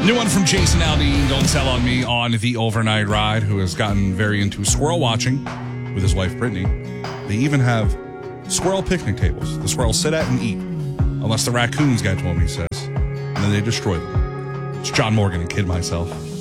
New one from Jason Aldean, Don't Tell on Me, on the overnight ride, who has gotten very into squirrel watching with his wife, Brittany. They even have squirrel picnic tables. The squirrels sit at and eat, unless the raccoons get to them, he says, and then they destroy them. It's John Morgan and Kid Myself.